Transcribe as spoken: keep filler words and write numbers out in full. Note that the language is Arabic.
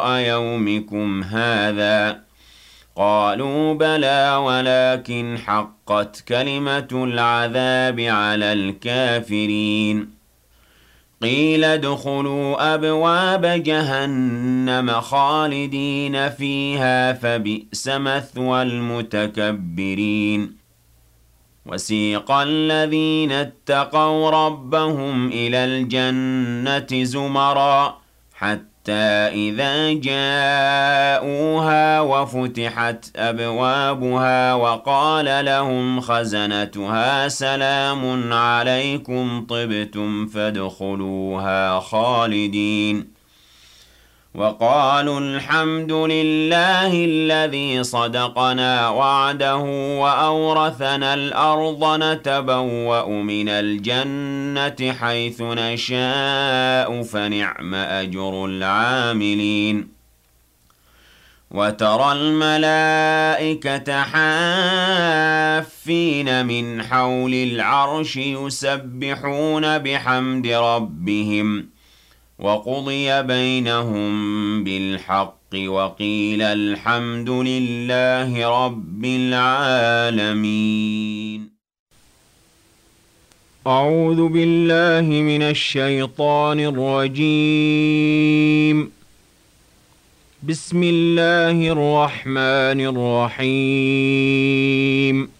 لقاء يومكم هذا قالوا بلى ولكن حقت كلمة العذاب على الكافرين قيل ادخلوا أبواب جهنم خالدين فيها فبئس مثوى المتكبرين وسيق الذين اتقوا ربهم إلى الجنة زمرا حتى إذا جاءوها وفتحت أبوابها وقال لهم خزنتها سلام عليكم طبتم فادخلوها خالدين وقالوا الحمد لله الذي صدقنا وعده وأورثنا الأرض نتبوأ من الجنة حيث نشاء فنعم أجر العاملين وترى الملائكة حافين من حول العرش يسبحون بحمد ربهم وقضي بينهم بالحق وقيل الحمد لله رب العالمين. أعوذ بالله من الشيطان الرجيم. بسم الله الرحمن الرحيم.